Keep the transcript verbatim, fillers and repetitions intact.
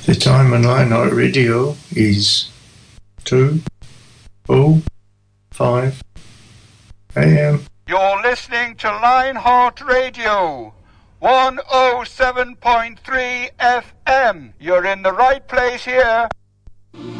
The time on Lionheart Radio is two oh five a m. You're listening to Lionheart Radio, one oh seven point three F M. You're in the right place here.